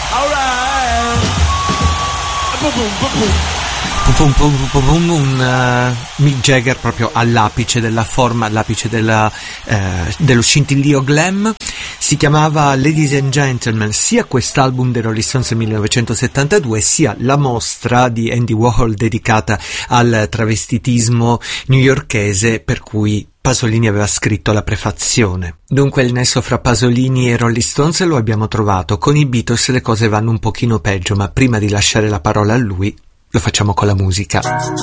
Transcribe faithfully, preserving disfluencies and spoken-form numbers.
Pum, pum, pum, pum, pum, un uh, Mick Jagger proprio all'apice della forma, all'apice della, eh, dello scintillio glam. Si chiamava Ladies and Gentlemen sia quest'album dei Rolling Stones del millenovecentosettantadue sia la mostra di Andy Warhol dedicata al travestitismo newyorkese, per cui Pasolini aveva scritto la prefazione. Dunque il nesso fra Pasolini e Rolling Stones lo abbiamo trovato. Con i Beatles le cose vanno un pochino peggio, ma prima di lasciare la parola a lui lo facciamo con la musica.